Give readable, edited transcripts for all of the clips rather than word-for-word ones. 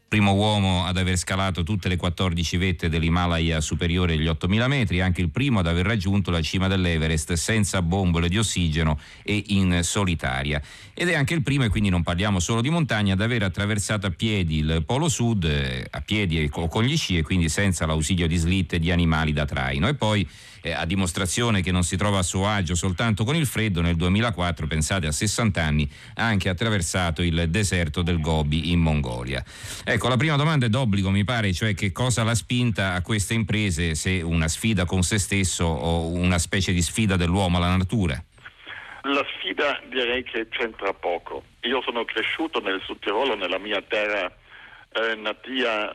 primo uomo ad aver scalato tutte le 14 vette dell'Himalaya superiore agli 8.000 metri, anche il primo ad aver raggiunto la cima dell'Everest senza bombole di ossigeno e in solitaria. Ed è anche il primo, e quindi non parliamo solo di montagna, ad aver attraversato a piedi il Polo Sud, a piedi o con gli sci, e quindi senza l'ausilio di slitte di animali da traino. E poi, a dimostrazione che non si trova a suo agio soltanto con il freddo, nel 2004, pensate, a 60 anni, ha anche attraversato il deserto del Gobi in Mongolia. Ecco, la prima domanda è d'obbligo, mi pare, cioè che cosa l'ha spinta a queste imprese, se una sfida con se stesso o una specie di sfida dell'uomo alla natura? La sfida direi che c'entra poco. Io sono cresciuto nel Sud Tirolo, nella mia terra natia,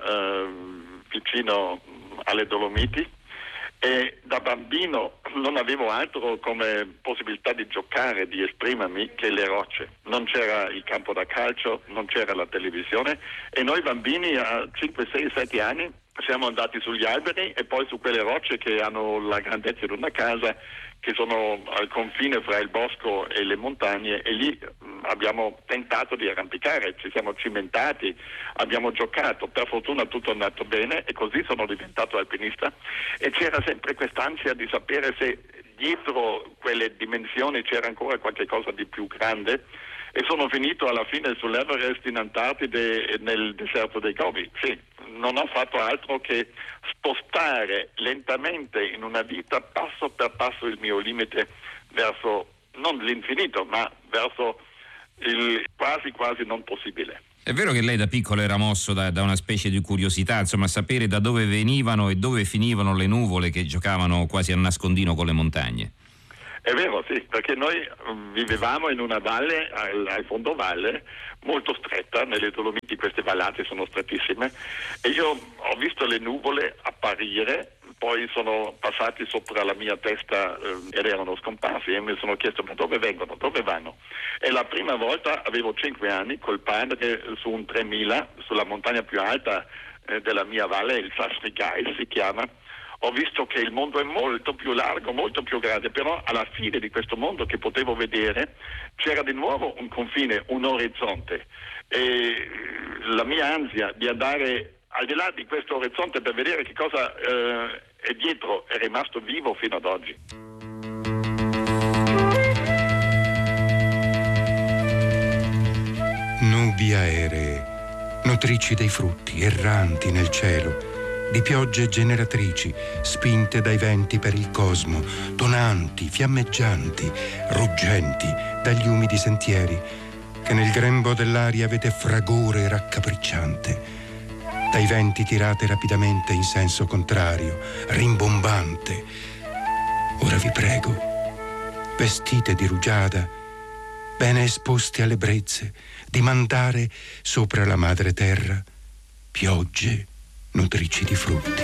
vicino alle Dolomiti, e da bambino non avevo altro come possibilità di giocare, di esprimermi, che le rocce. Non c'era il campo da calcio, non c'era la televisione, e noi bambini a 5, 6, 7 anni siamo andati sugli alberi e poi su quelle rocce che hanno la grandezza di una casa, che sono al confine fra il bosco e le montagne, e lì abbiamo tentato di arrampicare, ci siamo cimentati, abbiamo giocato, per fortuna tutto è andato bene e così sono diventato alpinista, e c'era sempre quest'ansia di sapere se dietro quelle dimensioni c'era ancora qualche cosa di più grande, e sono finito alla fine sull'Everest, in Antartide e nel deserto dei Gobi. Sì, non ho fatto altro che spostare lentamente in una vita, passo per passo, il mio limite verso non l'infinito, ma verso il quasi non possibile. È vero che lei da piccolo era mosso da una specie di curiosità, insomma, sapere da dove venivano e dove finivano le nuvole che giocavano quasi a nascondino con le montagne? È vero, sì, perché noi vivevamo in una valle, al fondovalle, molto stretta. Nelle Dolomiti queste vallate sono strettissime, e io ho visto le nuvole apparire, poi sono passati sopra la mia testa ed erano scomparsi, e mi sono chiesto: ma dove vengono, dove vanno? E la prima volta avevo 5 anni col padre su un 3000, sulla montagna più alta della mia valle, il Sasrigai si chiama. Ho visto che il mondo è molto più largo, molto più grande, però alla fine di questo mondo che potevo vedere c'era di nuovo un confine, un orizzonte, e la mia ansia di andare al di là di questo orizzonte per vedere che cosa è dietro è rimasto vivo fino ad oggi. Nubi aeree, nutrici dei frutti, erranti nel cielo, di piogge generatrici, spinte dai venti per il cosmo, tonanti, fiammeggianti, ruggenti dagli umidi sentieri, che nel grembo dell'aria avete fragore raccapricciante, dai venti tirate rapidamente in senso contrario, rimbombante. Ora vi prego, vestite di rugiada, bene esposti alle brezze, di mandare sopra la madre terra piogge nutrici di frutti.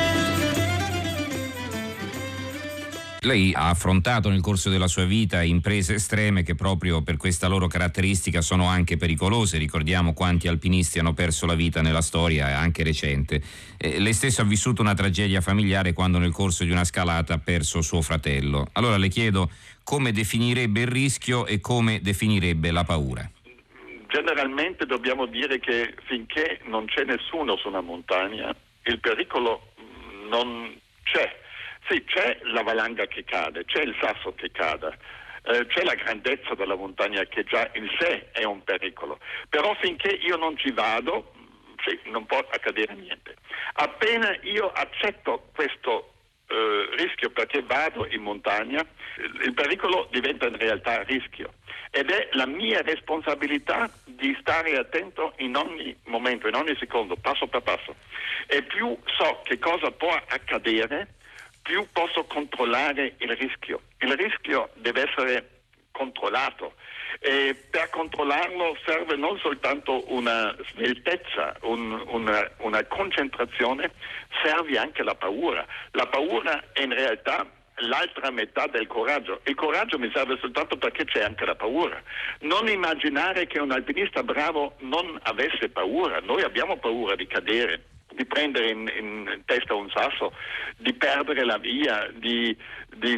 Lei ha affrontato nel corso della sua vita imprese estreme che proprio per questa loro caratteristica sono anche pericolose. Ricordiamo quanti alpinisti hanno perso la vita nella storia, anche recente. Lei stesso ha vissuto una tragedia familiare quando nel corso di una scalata ha perso suo fratello. Allora le chiedo come definirebbe il rischio e come definirebbe la paura. Generalmente dobbiamo dire che finché non c'è nessuno su una montagna, il pericolo non c'è. Sì, c'è la valanga che cade, c'è il sasso che cade, c'è la grandezza della montagna che già in sé è un pericolo. Però finché io non ci vado, sì, non può accadere niente. Appena io accetto questo rischio perché vado in montagna, il pericolo diventa in realtà rischio. Ed è la mia responsabilità di stare attento in ogni momento, in ogni secondo, passo per passo. E più so che cosa può accadere, più posso controllare il rischio. Il rischio deve essere controllato, e per controllarlo serve non soltanto una sveltezza, una concentrazione, serve anche la paura. La paura è in realtà l'altra metà del coraggio. Il coraggio mi serve soltanto perché c'è anche la paura. Non immaginare che un alpinista bravo non avesse paura. Noi abbiamo paura di cadere, di prendere in testa un sasso, di perdere la via, di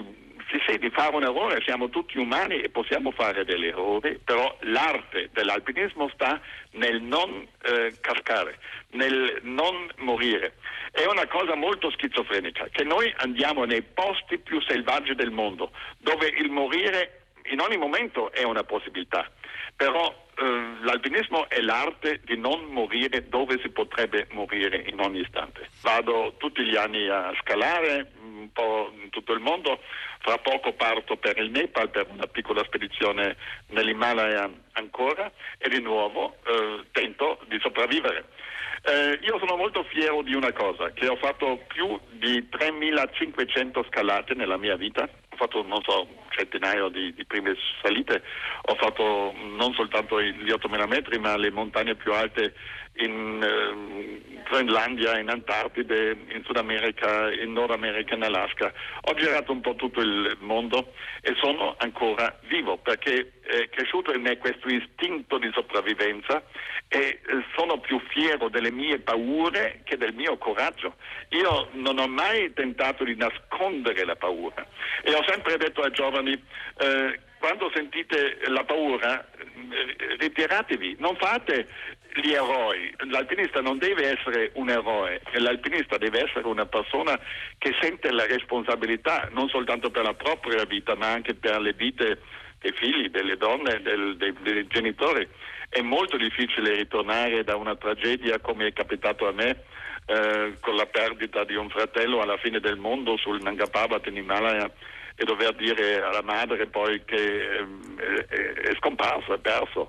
sì, di fare un errore, siamo tutti umani e possiamo fare degli errori, però l'arte dell'alpinismo sta nel non cascare, nel non morire. È una cosa molto schizofrenica, che noi andiamo nei posti più selvaggi del mondo, dove il morire in ogni momento è una possibilità, però l'alpinismo è l'arte di non morire dove si potrebbe morire in ogni istante. Vado tutti gli anni a scalare un po' in tutto il mondo, fra poco parto per il Nepal per una piccola spedizione nell'Himalaya ancora e di nuovo tento di sopravvivere. Io sono molto fiero di una cosa, che ho fatto più di 3.500 scalate nella mia vita, ho fatto centinaio di prime salite, ho fatto non soltanto gli 8.000 metri ma le montagne più alte in Groenlandia, in Antartide, in Sud America, in Nord America, in Alaska. Ho girato un po' tutto il mondo e sono ancora vivo perché è cresciuto in me questo istinto di sopravvivenza e sono più fiero delle mie paure che del mio coraggio. Io non ho mai tentato di nascondere la paura e ho sempre detto ai giovani quando sentite la paura ritiratevi, non fate gli eroi. L'alpinista non deve essere un eroe, l'alpinista deve essere una persona che sente la responsabilità non soltanto per la propria vita ma anche per le vite dei figli, delle donne, dei genitori. È molto difficile ritornare da una tragedia come è capitato a me con la perdita di un fratello alla fine del mondo sul Nanga Parbat in Himalaya e dover dire alla madre poi che è scomparso, è perso.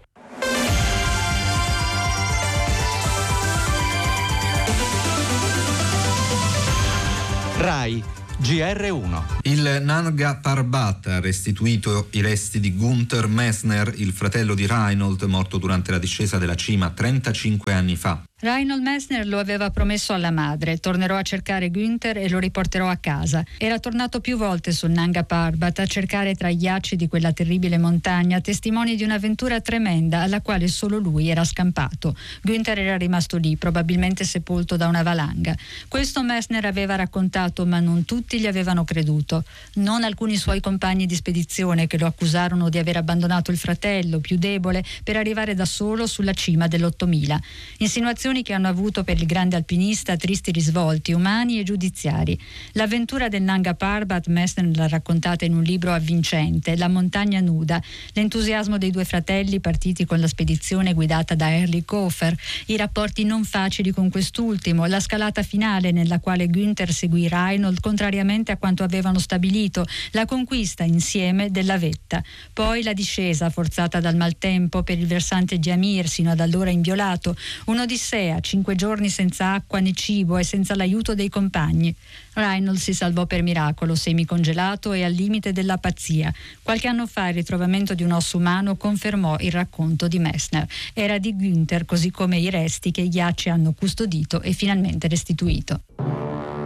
RAI GR1. Il Nanga Parbat ha restituito i resti di Günther Messner, il fratello di Reinhold, morto durante la discesa della cima 35 anni fa. Reinhold Messner lo aveva promesso alla madre: tornerò a cercare Günther e lo riporterò a casa. Era tornato più volte sul Nanga Parbat a cercare tra i ghiacci di quella terribile montagna testimoni di un'avventura tremenda alla quale solo lui era scampato. Günther era rimasto lì, probabilmente sepolto da una valanga. Questo Messner aveva raccontato, ma non tutti gli avevano creduto. Non alcuni suoi compagni di spedizione, che lo accusarono di aver abbandonato il fratello più debole per arrivare da solo sulla cima dell'8000. Insinuazioni che hanno avuto per il grande alpinista tristi risvolti umani e giudiziari. L'avventura del Nanga Parbat Messner l'ha raccontata in un libro avvincente, La montagna nuda, l'entusiasmo dei due fratelli partiti con la spedizione guidata da Erlich Hofer, i rapporti non facili con quest'ultimo, la scalata finale nella quale Günther seguì Reinhold contrariamente a quanto avevano stabilito, la conquista insieme della vetta, poi la discesa forzata dal maltempo per il versante di Amir sino ad allora inviolato, un'odissea, 5 giorni senza acqua né cibo e senza l'aiuto dei compagni. Reinhold si salvò per miracolo, semicongelato e al limite della pazzia. Qualche anno fa il ritrovamento di un osso umano confermò il racconto di Messner. Era di Günther, così come i resti che i ghiacci hanno custodito e finalmente restituito.